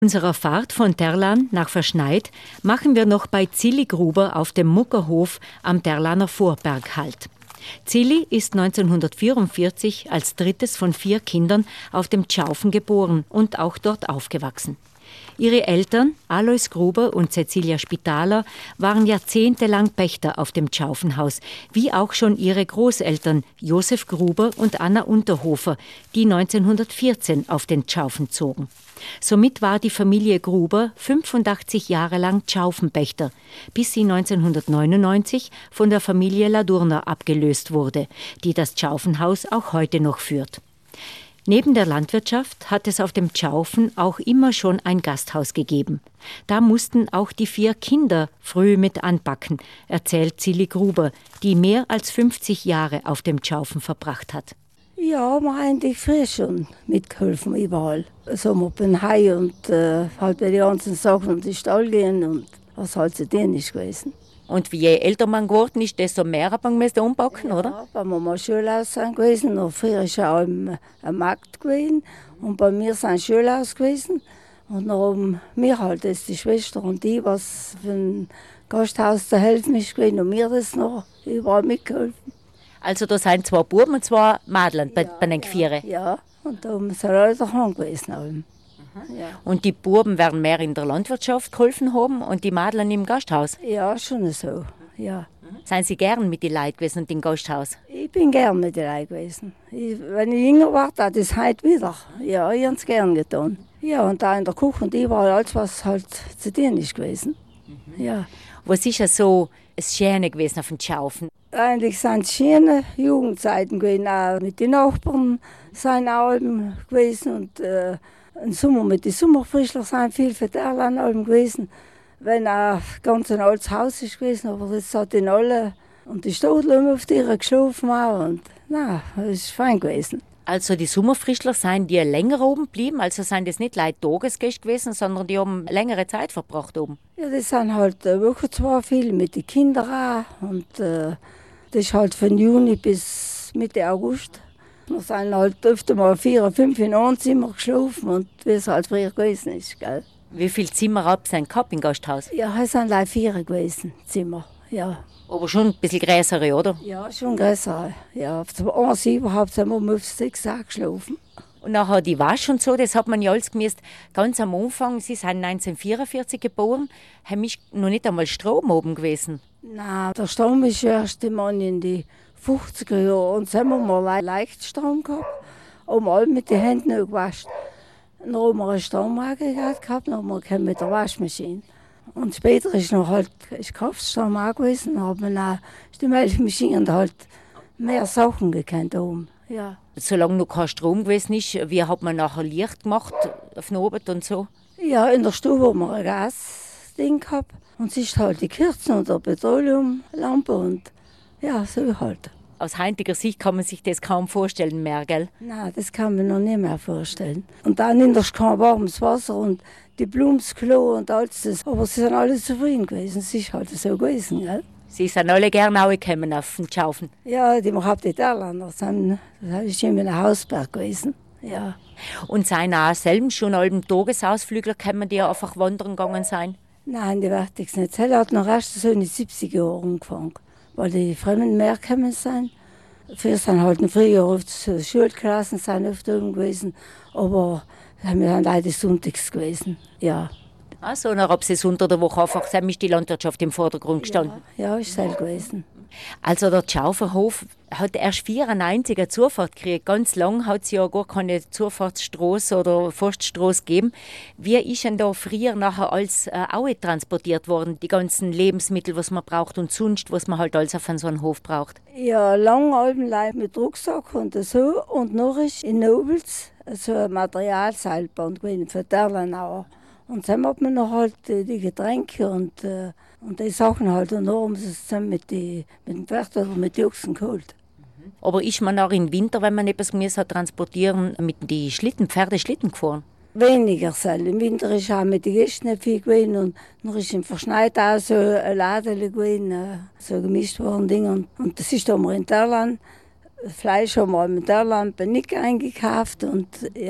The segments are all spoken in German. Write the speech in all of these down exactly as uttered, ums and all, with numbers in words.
Unserer Fahrt von Terlan nach Verschneid machen wir noch bei Zilli Gruber auf dem Muckerhof am Terlaner Vorberg Halt. Zilli ist neunzehnhundertvierundvierzig als drittes von vier Kindern auf dem Tschaufen geboren und auch dort aufgewachsen. Ihre Eltern, Alois Gruber und Cäcilia Spitaler, waren jahrzehntelang Pächter auf dem Tschaufenhaus, wie auch schon ihre Großeltern Josef Gruber und Anna Unterhofer, die neunzehnhundertvierzehn auf den Tschaufen zogen. Somit war die Familie Gruber fünfundachtzig Jahre lang Tschaufenpächter, bis sie neunzehnhundertneunundneunzig von der Familie Ladurner abgelöst wurde, die das Tschaufenhaus auch heute noch führt. Neben der Landwirtschaft hat es auf dem Tschaufen auch immer schon ein Gasthaus gegeben. Da mussten auch die vier Kinder früh mit anpacken, erzählt Zilli Gruber, die mehr als fünfzig Jahre auf dem Tschaufen verbracht hat. Ja, wir haben eigentlich früher schon mitgeholfen, überall. So mit dem Hai und äh, halt bei den ganzen Sachen um die Stall gehen und was halt zu denen ist gewesen. Und je älter man geworden ist, desto mehr hat man müssen umpacken, ja, oder? Wenn wir mal Schulhaus sind gewesen, und früher ist auch ein Markt gewesen und bei mir sind Schulhaus gewesen. Und dann haben wir halt, das die Schwester und die, was für ein Gasthaus zu helfen ist gewesen, und wir das noch überall mitgeholfen. Also da sind zwei Buben und zwei Mädchen bei, ja, bei den Vieren? Ja, und da sind alle daheim gewesen. Ja. Und die Buben werden mehr in der Landwirtschaft geholfen haben und die Mädchen im Gasthaus? Ja, schon so, ja. Seien Sie gern mit den Leuten gewesen und im Gasthaus? Ich bin gern mit den Leuten gewesen. Ich, wenn ich jünger war, das ist heute wieder. Ja, ich habe es gern getan. Ja, und da in der Küche und überall alles, was halt zu tun ist gewesen. Mhm. Ja. Was ist ja so das Schöne gewesen auf dem Tschaufen? Eigentlich sind es schöne Jugendzeiten gewesen. Auch mit den Nachbarn sind Alben gewesen. Und äh, im Sommer mit den Sommerfrischler sind viel für die Alben gewesen. Wenn auch ganz ein altes Haus ist gewesen, aber das hat in alle und die Stadler auf ihrer geschlafen auch. Und na, das ist fein gewesen. Also die Sommerfrischler sind die länger oben geblieben, also sind das nicht Leute Tagesgäste gewesen, sondern die haben längere Zeit verbracht oben. Ja, das sind halt äh, wirklich zwar viel mit den Kindern auch. Und äh, das ist halt von Juni bis Mitte August. Wir sind halt öfter mal vier, fünf in einem Zimmer geschlafen und wie es halt früher gewesen ist. Gell? Wie viele Zimmer habt ihr gehabt im Gasthaus? Ja, es sind leider vier gewesen, Zimmer, ja. Aber schon ein bisschen größere, oder? Ja, schon größere. Ja, auf eins überhaupt haben wir auf sechs Tage geschlafen. Und nachher die Wasch und so, das hat man ja alles gemisst. Ganz am Anfang, Sie sind neunzehnhundertvierundvierzig geboren, haben ich noch nicht einmal Strom oben gewesen. Nein, der Strom ist erst einmal in die fünfziger Jahre. Und dann haben wir mal leicht Strom gehabt, haben alle mit den Händen gewaschen. Dann haben wir einen Stromaggregat gehabt, dann haben wir mit der Waschmaschine. Und später ist noch halt ist Kraftstrom auch gewesen, dann haben wir auch die Milchmaschine halt mehr Sachen gekannt oben. Ja. Solange noch kein Strom gewesen ist, wie hat man nachher Licht gemacht auf den Abend und so? Ja, in der Stube haben wir ein Gasding gehabt. Und es ist halt die Kerzen und eine Petroleumlampe und ja, so halt. Aus heutiger Sicht kann man sich das kaum vorstellen mehr, gell? Nein, das kann man noch nicht mehr vorstellen. Und dann in der kein warmes Wasser und die Blumsklo und alles das. Aber sie sind alle zufrieden gewesen. Es ist halt so gewesen, gell? Sie sind alle gerne gekommen auf den Tschaufen? Ja, die haben die Irländer. Das ist immer ein Hausberg gewesen. Ja. Und seien auch selbst schon alle Tagesausflügler gekommen, die einfach wandern gegangen sind? Nein, die Wichtigste nicht. Das hat noch erst so in den siebziger Jahren angefangen, weil die Fremden mehr gekommen sind. Früher sind halt früher oft so Schulklassen sind oft oben gewesen, aber wir sind leider sonntags gewesen, ja. Also, dann haben Sie unter der Woche einfach ist die Landwirtschaft im Vordergrund gestanden? Ja, ja, ist das gewesen. Also der Tschauferhof hat erst vierundneunzig eine Zufahrt gekriegt. Ganz lang hat es ja gar keine Zufahrtsstraße oder Forststraße gegeben. Wie ist denn da früher nachher alles äh, auch transportiert worden? Die ganzen Lebensmittel, was man braucht und sonst, was man halt alles auf so einen Hof braucht? Ja, lang Alpenleib mit Rucksack und so. Und noch ist in Nobels so ein Materialseilbahn gewesen für Derlanauer. Und dann hat man noch halt die Getränke und, äh, und die Sachen halt. Und dann haben sie es dann mit, die, mit dem Pferd oder mit den Ochsen geholt. Aber ist man auch im Winter, wenn man etwas müssen hat, transportieren, mit den Schlitten, Pferdeschlitten gefahren? Weniger sein. Im Winter ist auch mit den Gästen nicht viel gewesen. Und dann ist im Verschneit auch so ein Laden gewesen, äh, so gemischt worden Dinge. Und, und das ist da mal in Terlan. Fleisch haben wir in Terlan bei Nick eingekauft. Und ja,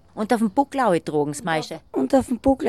Und auf dem Buckel auch getragen, das meiste? Und auf dem Buckel